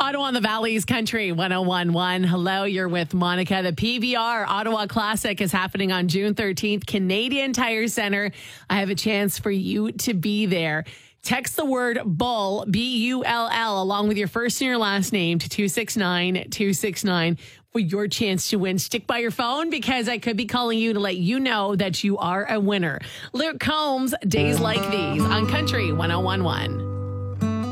Ottawa on the Valley's Country 1011. Hello, you're with Monica. The PBR Ottawa Classic is happening on June 13th, Canadian Tire Center. I have a chance for you to be there. Text the word bull, B-U-L-L, along with your first and your last name to 269-269 for your chance to win. Stick by your phone because I could be calling you to let you know that you are a winner. Luke Combs, Days Like These on Country 1011.